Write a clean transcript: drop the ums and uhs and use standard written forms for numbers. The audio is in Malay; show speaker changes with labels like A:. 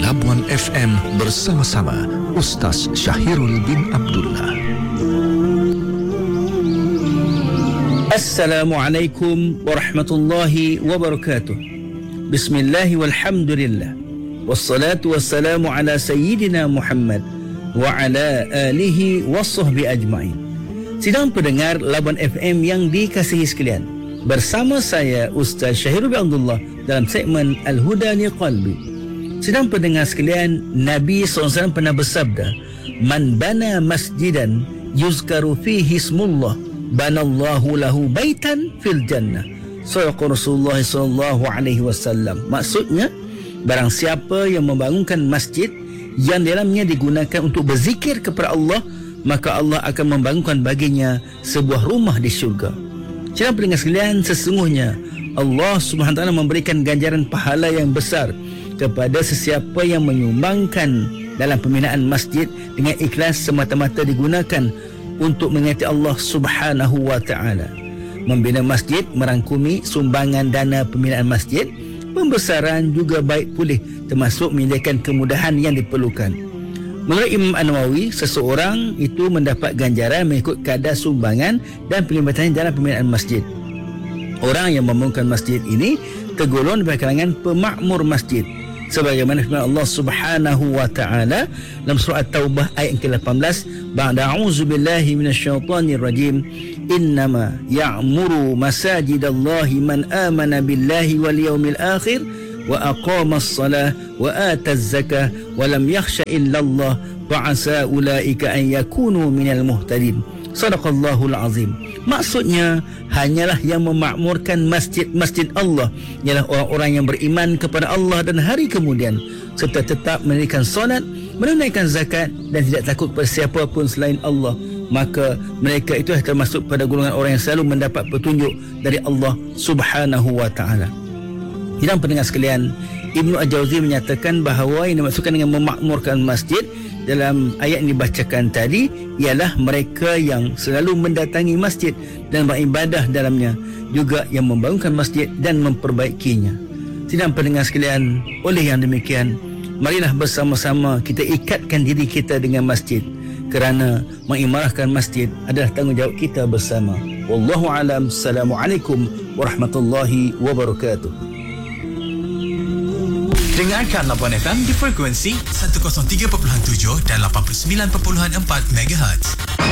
A: Labuan FM bersama-sama Ustaz Syahirul bin Abdullah.
B: Assalamualaikum warahmatullahi wabarakatuh. Bismillah walhamdulillah. Wassalatu wassalamu ala sayyidina Muhammad wa ala alihi wassuhbi ajma'in. Sidang pendengar Labuan FM yang dikasihi sekalian, bersama saya Ustaz Syahirul bin Abdullah dalam segmen Al-Huda Li Qalbi. Sidang pendengar sekalian, Nabi SAW pernah bersabda, "Man bana masjidan yuzkaru fihi ismullah, banallahu lahu baitan fil jannah." Sadaqa Rasulullah sallallahu alaihi wasallam. Maksudnya, barang siapa yang membangunkan masjid yang dalamnya digunakan untuk berzikir kepada Allah, maka Allah akan membangunkan baginya sebuah rumah di syurga. Sidang pendengar sekalian, sesungguhnya Allah Subhanahu Wa Taala memberikan ganjaran pahala yang besar kepada sesiapa yang menyumbangkan dalam pembinaan masjid dengan ikhlas semata-mata digunakan untuk mengingati Allah Subhanahu Wa Taala. Membina masjid merangkumi sumbangan dana pembinaan masjid, pembesaran juga baik pulih, termasuk menyediakan kemudahan yang diperlukan. Menurut Imam An-Nawawi, seseorang itu mendapat ganjaran mengikut kadar sumbangan dan perlibatannya dalam pembinaan masjid. Orang yang membangunkan masjid ini tergolong dari kalangan pemakmur masjid, sebagaimana firman Allah Subhanahu wa taala dalam surah At-Taubah ayat ke-18, ba'da a'udzubillahi minasyaitonir rajim, innama ya'muru masajidallahi man amana billahi wal yawmil akhir wa aqamas salah wa ataz zakah wa lam yakhsha illallah fa asa ulaika an yakunu minal muhtadin. Sadaqallahul azim. Maksudnya, hanyalah yang memakmurkan masjid-masjid Allah ialah orang-orang yang beriman kepada Allah dan hari kemudian, serta tetap mendirikan solat, menunaikan zakat dan tidak takut pada siapa pun selain Allah. Maka mereka itu termasuk pada golongan orang yang selalu mendapat petunjuk dari Allah Subhanahu wa taala. Sidang pendengar sekalian, Ibnu Al-Jauzi menyatakan bahawa yang dimaksudkan dengan memakmurkan masjid dalam ayat yang dibacakan tadi ialah mereka yang selalu mendatangi masjid dan beribadah dalamnya, juga yang membangunkan masjid dan memperbaikinya. Sidang pendengar sekalian, oleh yang demikian, marilah bersama-sama kita ikatkan diri kita dengan masjid, kerana mengimarahkan masjid adalah tanggungjawab kita bersama. Wallahu alam. Assalamualaikum warahmatullahi wabarakatuh.
C: Dengarkan Labuan FM di frekuensi 103.7 dan 89.4 MHz.